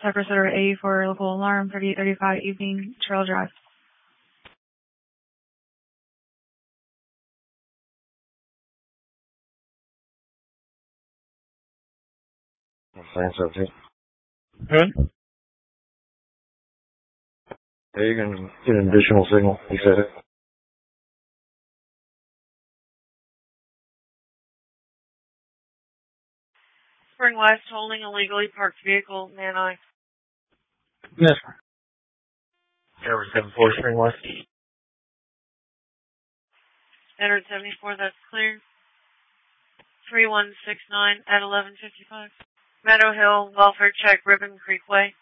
Cypress Order 84, local alarm, 3835 Evening Trail Drive. Thanks, 17. Good. Yeah, you can get an additional signal. You said it. Spring West holding illegally parked vehicle, man I. Yes, sir. Air 74 Spring West. Entered 74, that's clear. 3169 at 11:55. Meadow Hill, welfare check, Ribbon Creek Way.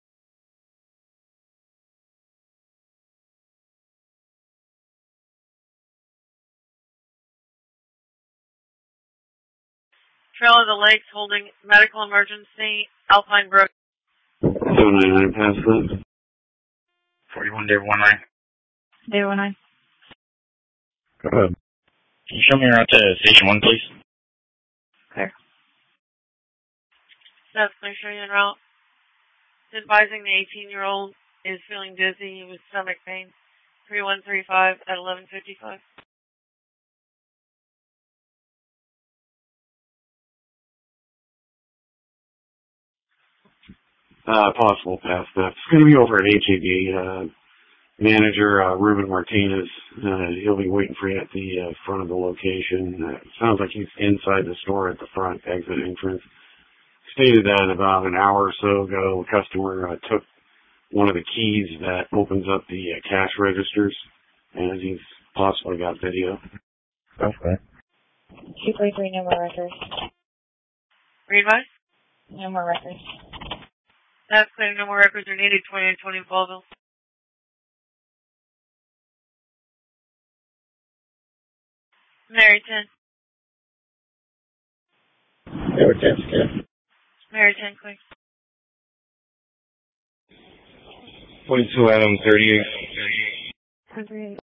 Trail of the Lakes holding medical emergency, Alpine Brook. 299 past that. 41 David 19. David 19. Go ahead. Can you show me around to Station 1, please? Clear. That's clear, show you en route. Advising the 18-year-old is feeling dizzy with stomach pain. 3135 at 11:55. Possible past that. It's going to be over at HEB. Manager, Ruben Martinez, he'll be waiting for you at the front of the location. Sounds like he's inside the store at the front exit entrance. Stated that about an hour or so ago, a customer took one of the keys that opens up the cash registers, and he's possibly got video. Okay. 233, no more records. Readvise? No more records. That's clear, no more records are needed. 2020 Ballville. Mary 10. Mary 10's good. Mary 10, clear. 22 Adam 38. 138.